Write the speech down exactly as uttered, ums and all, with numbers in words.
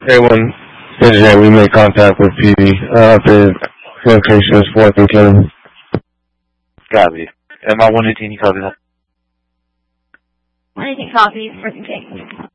A one, J, we made contact with P D. Uh, the location is fourth and Kennedy. Copy. M I one eighteen, you copy that? one eighteen copy, fourth and Kennedy.